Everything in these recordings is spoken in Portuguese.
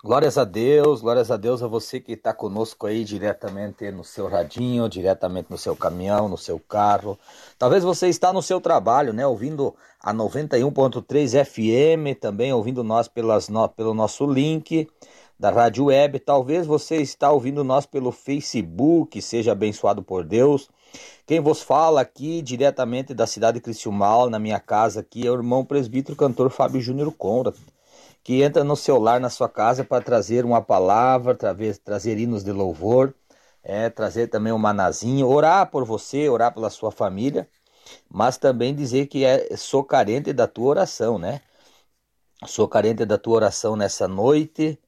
glórias a Deus a você que está conosco aí diretamente no seu radinho, diretamente no seu caminhão, no seu carro. Talvez você está no seu trabalho, né, ouvindo a 91.3 FM, também ouvindo nós pelo nosso link da Rádio Web. Talvez você está ouvindo nós pelo Facebook, seja abençoado por Deus. Quem vos fala aqui diretamente da cidade de Criciúmal, na minha casa aqui, é o irmão presbítero cantor Fábio Júnior Conrad, que entra no seu lar, na sua casa, para trazer uma palavra, trazer hinos de louvor, trazer também um manazinho, orar por você, orar pela sua família, mas também dizer que sou carente da tua oração, né? Sou carente da tua oração nessa noite,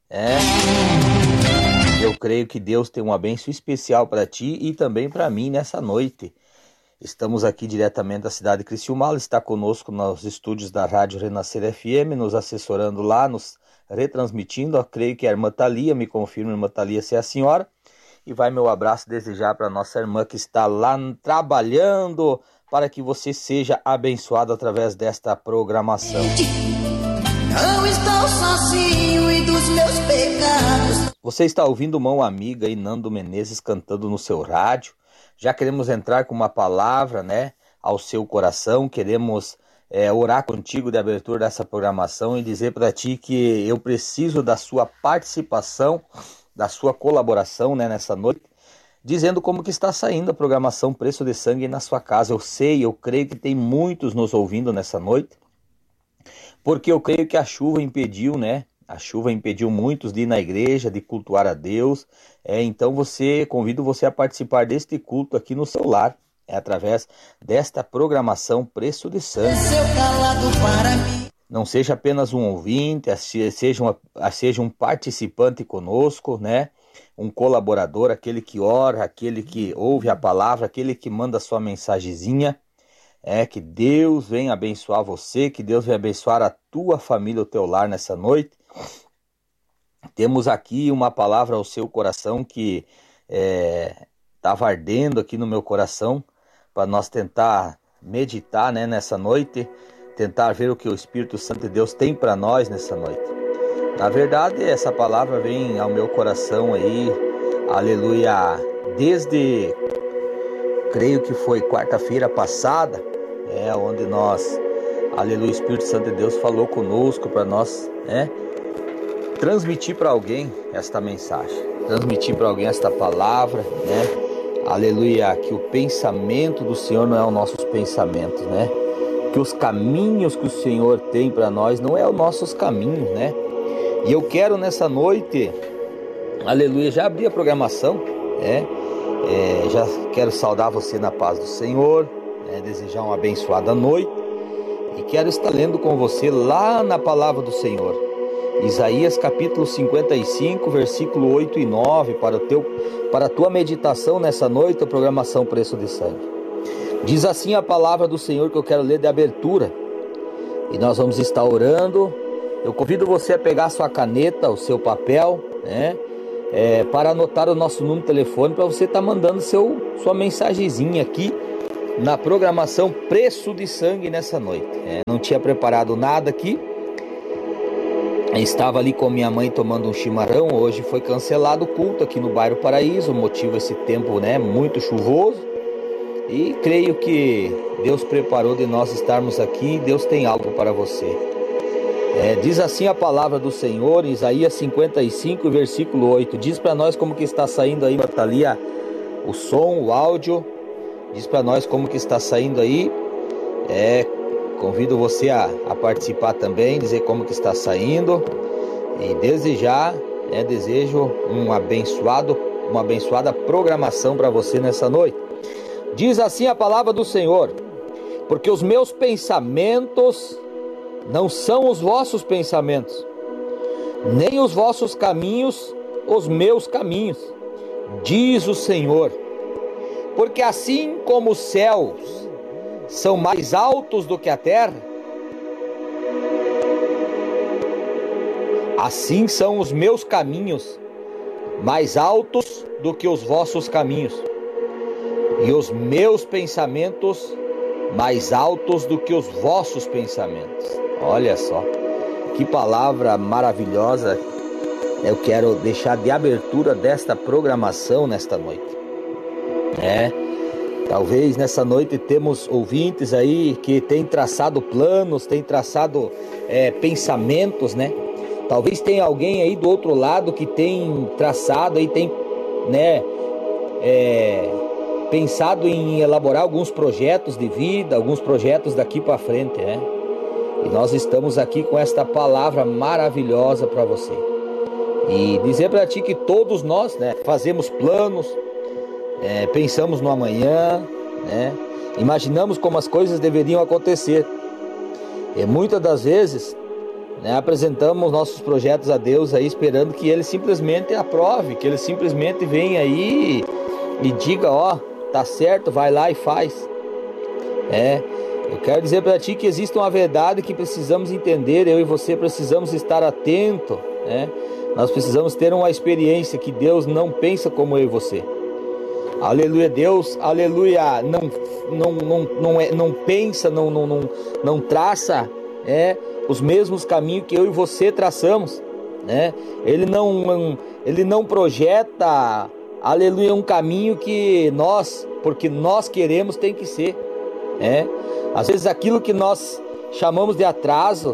Eu creio que Deus tem uma bênção especial para ti e também para mim nessa noite. Estamos aqui diretamente da cidade de Criciúmal, está conosco nos estúdios da Rádio Renascer FM, nos assessorando lá, nos retransmitindo. Eu creio que a irmã Thalia, me confirma, irmã Thalia, se é a senhora. E vai meu abraço desejar para nossa irmã que está lá trabalhando, para que você seja abençoado através desta programação. Não estou sozinho e dos meus pecados. Você está ouvindo Mão Amiga e Nando Menezes cantando no seu rádio. Já queremos entrar com uma palavra, ao seu coração. Queremos orar contigo de abertura dessa programação e dizer para ti que eu preciso da sua participação, da sua colaboração, nessa noite, dizendo como que está saindo a programação Preço de Sangue na sua casa. Eu creio que tem muitos nos ouvindo nessa noite, porque eu creio que a chuva impediu, A chuva impediu muitos de ir na igreja, de cultuar a Deus. Então convido você a participar deste culto aqui no seu lar, através desta programação Preço de Sangue. Não seja apenas um ouvinte, seja um participante conosco, Um colaborador, aquele que ora, aquele que ouve a palavra, aquele que manda a sua mensagenzinha. Que Deus venha abençoar você, que Deus venha abençoar a tua família, o teu lar nessa noite. Temos aqui uma palavra ao seu coração que estava ardendo aqui no meu coração, para nós tentar meditar, nessa noite, tentar ver o que o Espírito Santo de Deus tem para nós nessa noite. Na verdade, essa palavra vem ao meu coração aí, aleluia, desde, creio que foi quarta-feira passada, onde nós, aleluia, o Espírito Santo de Deus falou conosco para nós, transmitir para alguém esta mensagem, transmitir para alguém esta palavra, aleluia, que o pensamento do Senhor não é os nossos pensamentos, que os caminhos que o Senhor tem para nós não é os nossos caminhos, E eu quero nessa noite, aleluia, já abri a programação, já quero saudar você na paz do Senhor, desejar uma abençoada noite, e quero estar lendo com você lá na palavra do Senhor, Isaías capítulo 55, versículo 8 e 9, para a tua meditação nessa noite, a programação Preço de Sangue. Diz assim a palavra do Senhor que eu quero ler de abertura, e nós vamos estar orando. Eu convido você a pegar a sua caneta, o seu papel, para anotar o nosso número de telefone, para você estar mandando sua mensagenzinha aqui na programação Preço de Sangue nessa noite. Não tinha preparado nada aqui, estava ali com minha mãe tomando um chimarrão. Hoje foi cancelado o culto aqui no bairro Paraíso, o motivo esse tempo muito chuvoso, e creio que Deus preparou de nós estarmos aqui, e Deus tem algo para você. Diz assim a palavra do Senhor, Isaías 55, versículo 8. Diz para nós como que está saindo aí, Natalia, o som, o áudio. Diz para nós como que está saindo aí. Convido você a participar também, dizer como que está saindo. E desejo uma abençoada programação para você nessa noite. Diz assim a palavra do Senhor: porque os meus pensamentos não são os vossos pensamentos, nem os vossos caminhos os meus caminhos, diz o Senhor. Porque assim como os céus são mais altos do que a terra, assim são os meus caminhos mais altos do que os vossos caminhos, e os meus pensamentos mais altos do que os vossos pensamentos. Olha só, que palavra maravilhosa eu quero deixar de abertura desta programação nesta noite. Talvez nessa noite temos ouvintes aí que têm traçado planos, têm traçado pensamentos, né? Talvez tenha alguém aí do outro lado que tem traçado aí, tem, né, pensado em elaborar alguns projetos de vida, alguns projetos daqui para frente, né? E nós estamos aqui com esta palavra maravilhosa para você. E dizer para ti que todos nós, né, fazemos planos, pensamos no amanhã, né? Imaginamos como as coisas deveriam acontecer. E muitas das vezes, né, apresentamos nossos projetos a Deus aí, esperando que Ele simplesmente aprove, que Ele simplesmente venha aí e diga, ó, tá certo, vai lá e faz. Eu quero dizer para ti que existe uma verdade que precisamos entender, eu e você precisamos estar atento, né? Nós precisamos ter uma experiência que Deus não pensa como eu e você. Aleluia, Deus, aleluia, não pensa, não traça os mesmos caminhos que eu e você traçamos, né? Ele não projeta, aleluia, um caminho que nós, porque nós queremos, tem que ser. Às vezes aquilo que nós chamamos de atraso,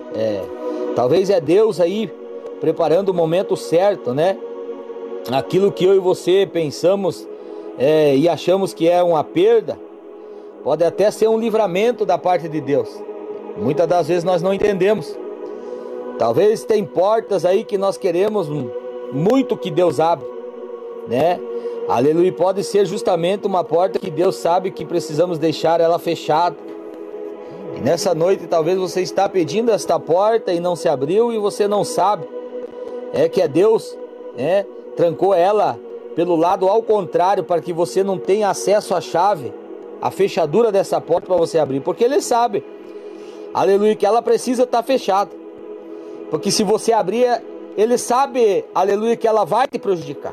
talvez é Deus aí preparando o momento certo, né? Aquilo que eu e você pensamos e achamos que é uma perda, pode até ser um livramento da parte de Deus. Muitas das vezes nós não entendemos. Talvez tem portas aí que nós queremos muito que Deus abra, né? Aleluia, pode ser justamente uma porta que Deus sabe que precisamos deixar ela fechada. E nessa noite talvez você está pedindo esta porta e não se abriu e você não sabe. Que é Deus, trancou ela pelo lado ao contrário, para que você não tenha acesso à chave, à fechadura dessa porta para você abrir. Porque Ele sabe, aleluia, que ela precisa estar fechada. Porque se você abrir, Ele sabe, aleluia, que ela vai te prejudicar.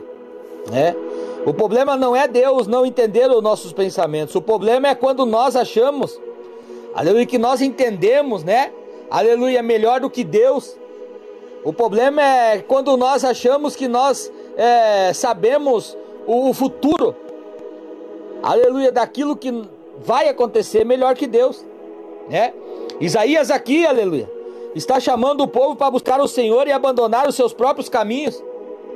O problema não é Deus não entender os nossos pensamentos. O problema é quando nós achamos, aleluia, que nós entendemos, né? Aleluia, melhor do que Deus. O problema é quando nós achamos que nós sabemos o futuro, aleluia, daquilo que vai acontecer melhor que Deus, né? Isaías aqui, aleluia, está chamando o povo para buscar o Senhor e abandonar os seus próprios caminhos.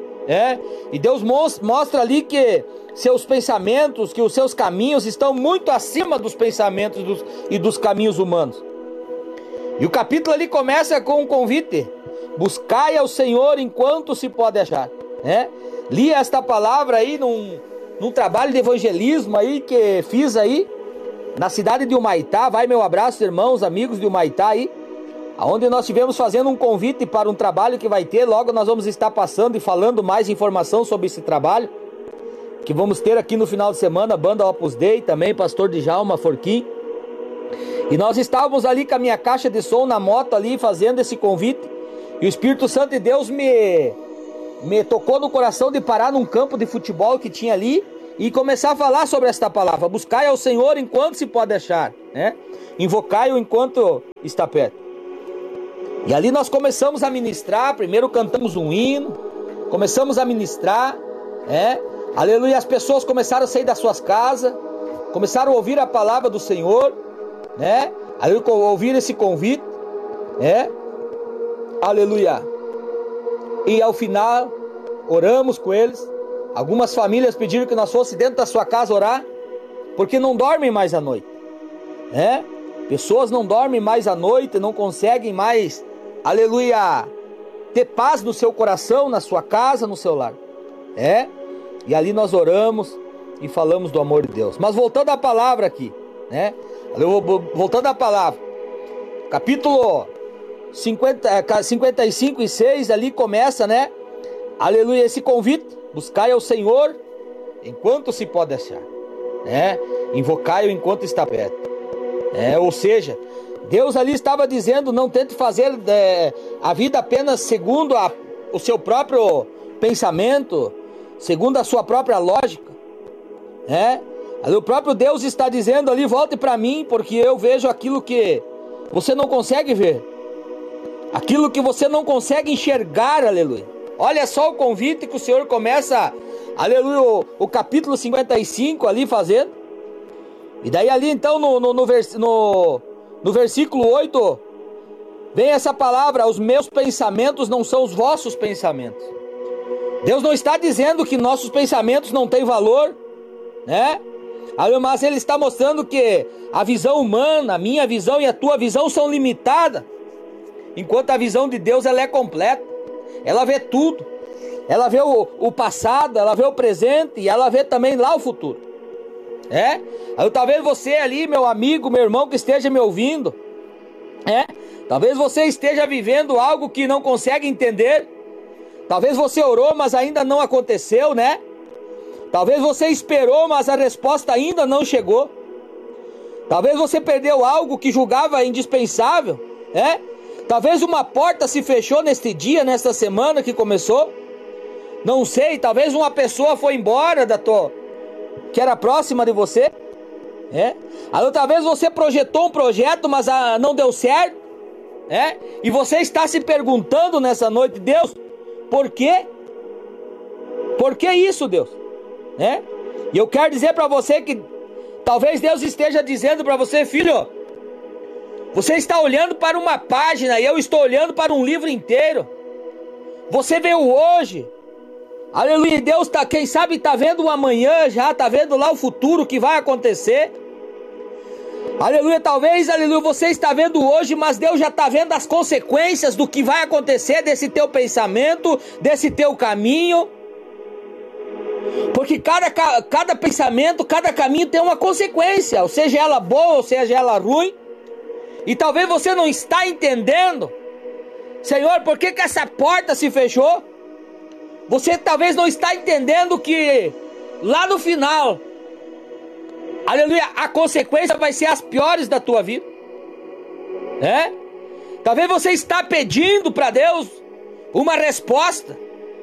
E Deus mostra ali que seus pensamentos, que os seus caminhos estão muito acima dos pensamentos e dos caminhos humanos. E o capítulo ali começa com um convite: buscai ao Senhor enquanto se pode achar. Li esta palavra aí num trabalho de evangelismo aí que fiz aí na cidade de Humaitá. Vai meu abraço, irmãos, amigos de Humaitá aí, onde nós estivemos fazendo um convite para um trabalho que vai ter. Logo nós vamos estar passando e falando mais informação sobre esse trabalho que vamos ter aqui no final de semana. Banda Opus Dei, também pastor Djalma Forquim. E nós estávamos ali com a minha caixa de som na moto ali fazendo esse convite, e o Espírito Santo de Deus me tocou no coração de parar num campo de futebol que tinha ali e começar a falar sobre esta palavra: buscai ao Senhor enquanto se pode achar, invocai-o enquanto está perto. E ali nós começamos a ministrar. Primeiro cantamos um hino, começamos a ministrar, aleluia. As pessoas começaram a sair das suas casas, começaram a ouvir a palavra do Senhor, aleluia, ouvir esse convite, aleluia. E ao final oramos com eles. Algumas famílias pediram que nós fosse dentro da sua casa orar, porque não dormem mais à noite, pessoas não dormem mais à noite, não conseguem mais, aleluia, ter paz no seu coração, na sua casa, no seu lar, e ali nós oramos e falamos do amor de Deus. Mas voltando à palavra aqui, voltando à palavra, capítulo 55 e 6, ali começa, aleluia, esse convite: buscai ao Senhor enquanto se pode achar, invocai-o enquanto está perto. Ou seja, Deus ali estava dizendo: não tente fazer a vida apenas segundo o seu próprio pensamento, segundo a sua própria lógica, ali o próprio Deus está dizendo ali: volte para mim, porque eu vejo aquilo que você não consegue ver, aquilo que você não consegue enxergar, aleluia. Olha só o convite que o Senhor começa, aleluia, o capítulo 55 ali fazendo. E daí ali então no versículo 8, vem essa palavra: os meus pensamentos não são os vossos pensamentos. Deus não está dizendo que nossos pensamentos não têm valor, né? Mas Ele está mostrando que a visão humana, a minha visão e a tua visão são limitadas, enquanto a visão de Deus ela é completa. Ela vê tudo. Ela vê o passado, ela vê o presente e ela vê também lá o futuro. Talvez você ali, meu amigo, meu irmão que esteja me ouvindo, talvez você esteja vivendo algo que não consegue entender. Talvez você orou, mas ainda não aconteceu, né? Talvez você esperou, mas a resposta ainda não chegou. Talvez você perdeu algo que julgava indispensável, Talvez uma porta se fechou neste dia, nesta semana que começou. Não sei, talvez uma pessoa foi embora que era próxima de você. Talvez você projetou um projeto, mas não deu certo. E você está se perguntando nessa noite: Deus, por quê? Por que isso, Deus? E eu quero dizer para você que talvez Deus esteja dizendo para você: filho, você está olhando para uma página e eu estou olhando para um livro inteiro. Você veio hoje, aleluia, Deus quem sabe está vendo o amanhã já, está vendo lá o futuro que vai acontecer. Aleluia, talvez, aleluia, você está vendo hoje, mas Deus já está vendo as consequências do que vai acontecer desse teu pensamento, desse teu caminho. Porque cada pensamento, cada caminho tem uma consequência, ou seja ela boa, ou seja ela ruim. E talvez você não está entendendo: Senhor, por que essa porta se fechou? Você talvez não está entendendo que lá no final, aleluia, a consequência vai ser as piores da tua vida. Talvez você está pedindo para Deus uma resposta.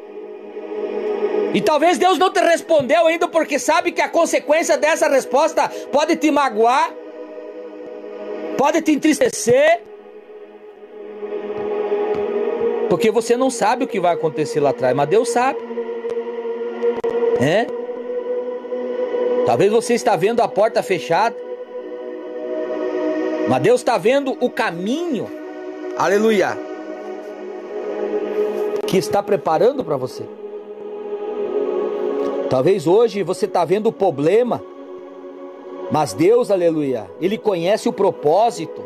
E talvez Deus não te respondeu ainda porque sabe que a consequência dessa resposta pode te magoar, pode te entristecer, porque você não sabe o que vai acontecer lá atrás, mas Deus sabe. Talvez você está vendo a porta fechada, mas Deus está vendo o caminho, aleluia, que está preparando para você. Talvez hoje você está vendo o problema, mas Deus, aleluia, Ele conhece o propósito.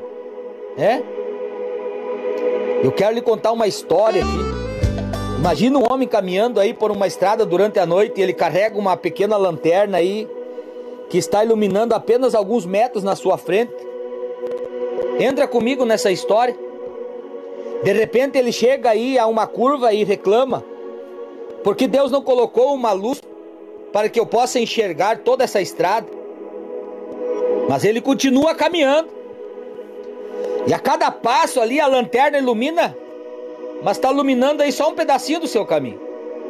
Eu quero lhe contar uma história aqui. Imagina um homem caminhando aí por uma estrada durante a noite e ele carrega uma pequena lanterna aí que está iluminando apenas alguns metros na sua frente. Entra comigo nessa história. De repente ele chega aí a uma curva e reclama porque Deus não colocou uma luz para que eu possa enxergar toda essa estrada. Mas ele continua caminhando. E a cada passo ali a lanterna ilumina, mas está iluminando aí só um pedacinho do seu caminho.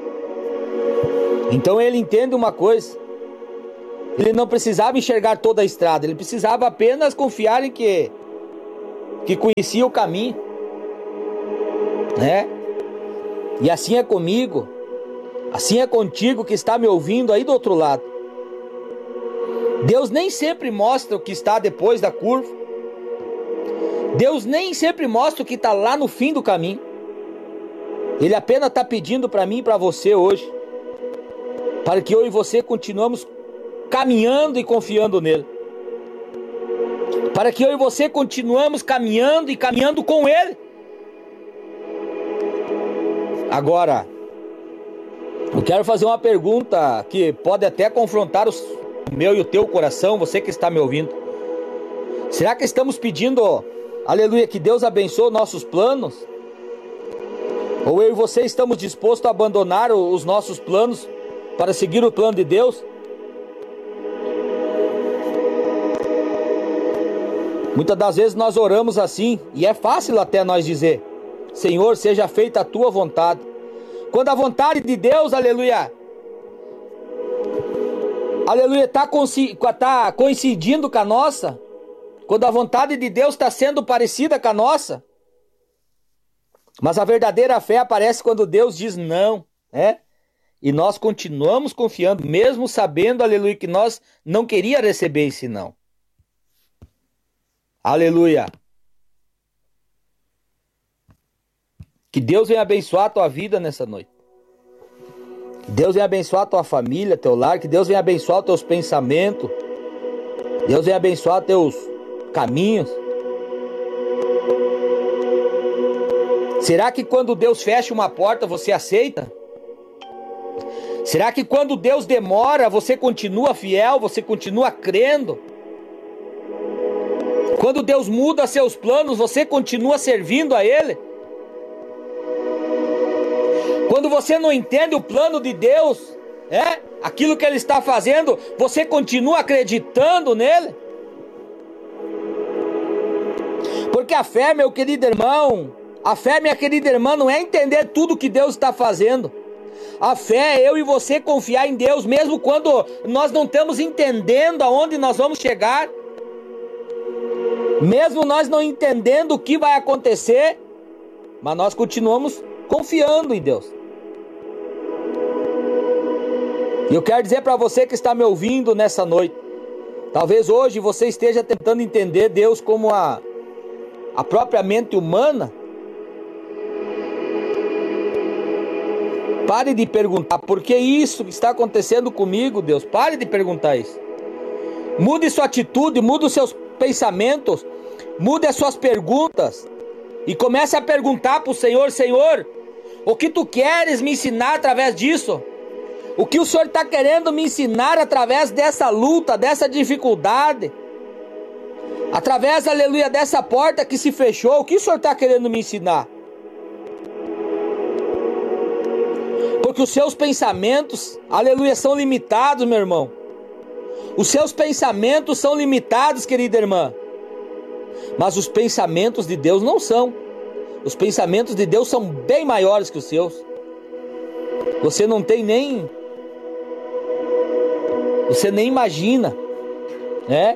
Então ele entende uma coisa: ele não precisava enxergar toda a estrada, ele precisava apenas confiar em que conhecia o caminho. E assim é comigo, assim é contigo que está me ouvindo aí do outro lado. Deus nem sempre mostra o que está depois da curva. Deus nem sempre mostra o que está lá no fim do caminho. Ele apenas está pedindo para mim e para você hoje, para que eu e você continuamos caminhando e confiando nele. Para que eu e você continuamos caminhando e caminhando com ele. Agora, eu quero fazer uma pergunta que pode até confrontar o meu e o teu coração, você que está me ouvindo. Será que estamos pedindo, aleluia, que Deus abençoe nossos planos? Ou eu e você estamos dispostos a abandonar os nossos planos para seguir o plano de Deus? Muitas das vezes nós oramos assim, e é fácil até nós dizer: Senhor, seja feita a tua vontade. Quando a vontade de Deus, aleluia, está coincidindo com a nossa, quando a vontade de Deus está sendo parecida com a nossa, Mas a verdadeira fé aparece quando Deus diz não, né? E nós continuamos confiando, mesmo sabendo, aleluia, que nós não queríamos receber esse não. Aleluia. Que Deus venha abençoar a tua vida nessa noite. Que Deus venha abençoar a tua família, teu lar. Que Deus venha abençoar os teus pensamentos. Deus venha abençoar teus caminhos. Será que quando Deus fecha uma porta, você aceita? Será que quando Deus demora, você continua fiel, você continua crendo? Quando Deus muda seus planos, você continua servindo a Ele? Quando você não entende o plano de Deus, aquilo que Ele está fazendo, você continua acreditando nele? Porque a fé, meu querido irmão, a fé, minha querida irmã, não é entender tudo que Deus está fazendo. A fé é eu e você confiar em Deus, mesmo quando nós não estamos entendendo aonde nós vamos chegar. Mesmo nós não entendendo o que vai acontecer, mas nós continuamos confiando em Deus. E eu quero dizer para você que está me ouvindo nessa noite, talvez hoje você esteja tentando entender Deus como a própria mente humana. Pare de perguntar, por que isso está acontecendo comigo, Deus? Pare de perguntar isso. Mude sua atitude, mude os seus pensamentos, mude as suas perguntas. E comece a perguntar para o Senhor, Senhor, o que Tu queres me ensinar através disso? O que o Senhor está querendo me ensinar através dessa luta, dessa dificuldade? Através, aleluia, dessa porta que se fechou, o que o Senhor está querendo me ensinar? Porque os seus pensamentos, aleluia, são limitados, meu irmão. Os seus pensamentos são limitados, querida irmã. Mas os pensamentos de Deus não são. Os pensamentos de Deus são bem maiores que os seus. Você não tem nem... Você nem imagina, né?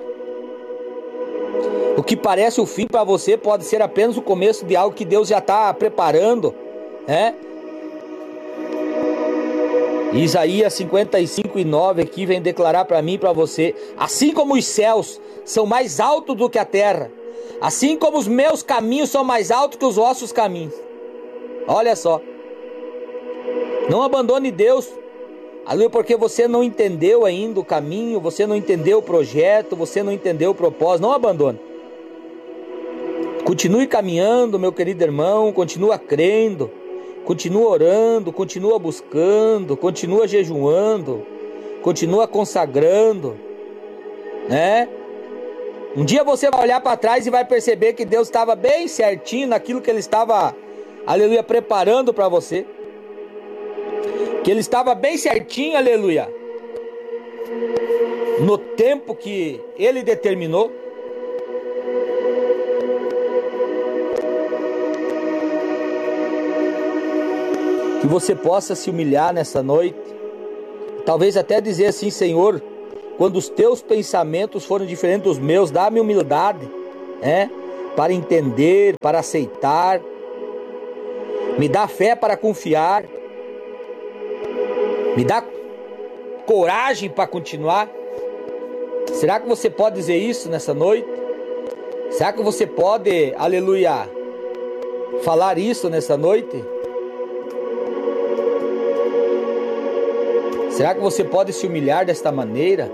O que parece o fim para você pode ser apenas o começo de algo que Deus já está preparando, né? Isaías 55:9 aqui vem declarar para mim e para você: assim como os céus são mais altos do que a terra, assim como os meus caminhos são mais altos que os vossos caminhos. Olha só. Não abandone Deus, aleluia, porque você não entendeu ainda o caminho, você não entendeu o projeto, você não entendeu o propósito. Não abandone. Continue caminhando, meu querido irmão, continua crendo. Continua orando, continua buscando, continua jejuando, continua consagrando, né? Um dia você vai olhar para trás e vai perceber que Deus estava bem certinho naquilo que Ele estava, aleluia, preparando para você. Que Ele estava bem certinho, aleluia, no tempo que Ele determinou. Que você possa se humilhar nessa noite, talvez até dizer assim: Senhor, quando os teus pensamentos forem diferentes dos meus, dá-me humildade, para entender, para aceitar, me dá fé para confiar, me dá coragem para continuar. Será que você pode dizer isso nessa noite? Será que você pode, aleluia, falar isso nessa noite? Será que você pode se humilhar desta maneira?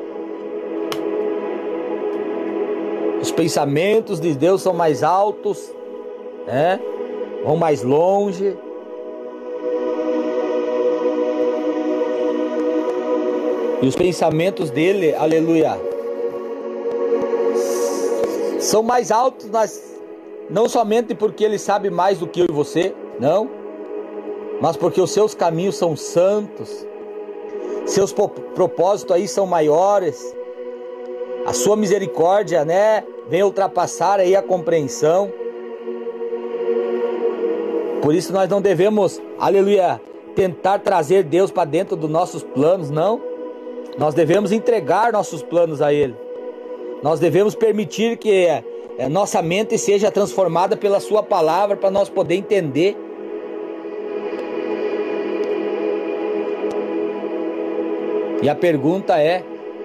Os pensamentos de Deus são mais altos, vão mais longe. E os pensamentos dele, aleluia, são mais altos, não somente porque ele sabe mais do que eu e você, não, mas porque os seus caminhos são santos. Seus propósitos aí são maiores. A sua misericórdia, vem ultrapassar aí a compreensão. Por isso nós não devemos, aleluia, tentar trazer Deus para dentro dos nossos planos, não. Nós devemos entregar nossos planos a Ele. Nós devemos permitir que nossa mente seja transformada pela sua palavra para nós poder entender. E a pergunta é: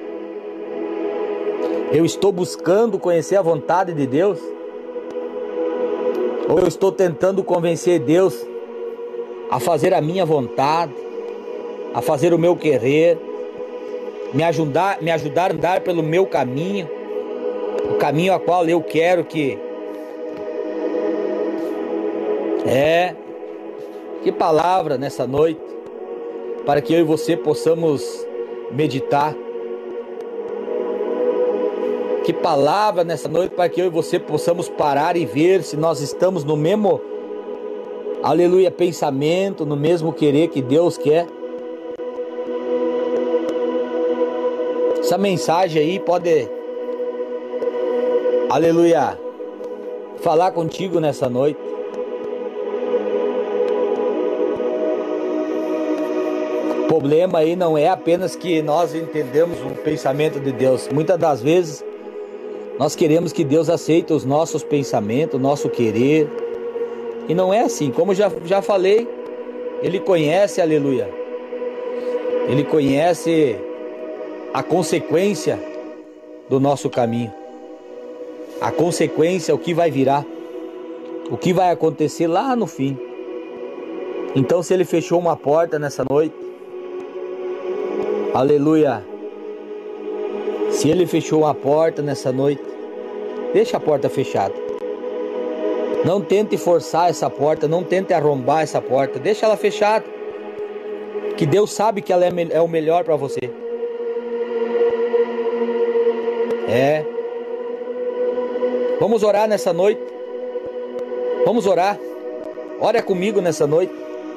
eu estou buscando conhecer a vontade de Deus? Ou eu estou tentando convencer Deus a fazer a minha vontade, a fazer o meu querer, me ajudar a andar pelo meu caminho, o caminho a qual eu quero que... Que palavra nessa noite, para que eu e você possamos meditar. Que palavra nessa noite para que eu e você possamos parar e ver se nós estamos no mesmo, aleluia, pensamento, no mesmo querer que Deus quer. Essa mensagem aí pode, aleluia, falar contigo nessa noite. O problema aí não é apenas que nós entendemos o pensamento de Deus. Muitas das vezes nós queremos que Deus aceite os nossos pensamentos, o nosso querer. E não é assim. Como já falei, Ele conhece, aleluia. Ele conhece a consequência do nosso caminho. A consequência, o que vai virar. O que vai acontecer lá no fim. Então, se Ele fechou uma porta nessa noite, aleluia. Se Ele fechou uma porta nessa noite, deixa a porta fechada. Não tente forçar essa porta, não tente arrombar essa porta, deixa ela fechada. Que Deus sabe que ela é o melhor para você. Vamos orar nessa noite. Vamos orar. Ora comigo nessa noite.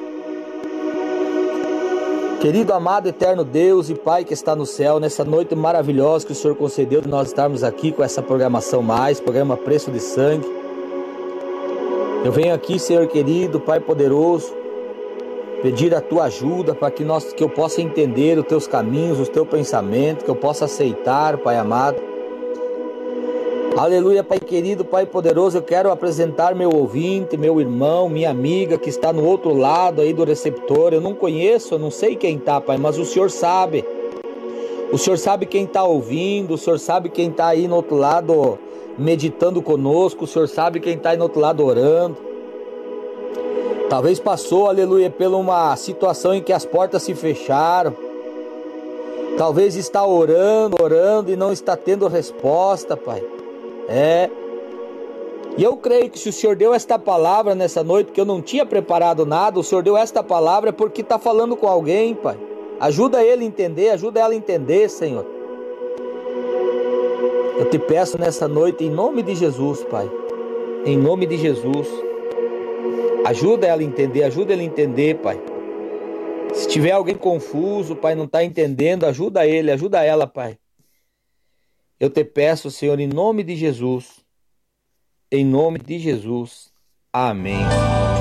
Querido, amado, eterno Deus e Pai que está no céu, nessa noite maravilhosa que o Senhor concedeu de nós estarmos aqui com essa programação programa Preço de Sangue. Eu venho aqui, Senhor querido, Pai poderoso, pedir a Tua ajuda para que eu possa entender os Teus caminhos, os Teus pensamentos, que eu possa aceitar, Pai amado. Aleluia, Pai querido, Pai poderoso, eu quero apresentar meu ouvinte, meu irmão, minha amiga que está no outro lado aí do receptor. Eu não conheço, eu não sei quem está, Pai, mas o Senhor sabe. O Senhor sabe quem está ouvindo, o Senhor sabe quem está aí no outro lado meditando conosco, o Senhor sabe quem está aí no outro lado orando. Talvez passou, aleluia, por uma situação em que as portas se fecharam. Talvez está orando e não está tendo resposta, Pai. E eu creio que se o Senhor deu esta palavra nessa noite, que eu não tinha preparado nada, o Senhor deu esta palavra porque está falando com alguém, Pai. Ajuda ele a entender, ajuda ela a entender, Senhor. Eu te peço nessa noite, em nome de Jesus, Pai. Em nome de Jesus. Ajuda ela a entender, Pai. Se tiver alguém confuso, Pai, não está entendendo, ajuda ele, ajuda ela, Pai. Eu te peço, Senhor, em nome de Jesus. Em nome de Jesus. Amém.